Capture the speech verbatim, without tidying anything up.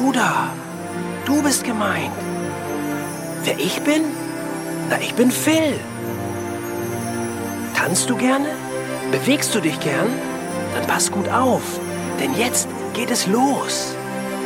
Du da, du bist gemeint. Wer ich bin? Na, ich bin Phil. Tanzt du gerne? Bewegst du dich gern? Dann pass gut auf, denn jetzt geht es los.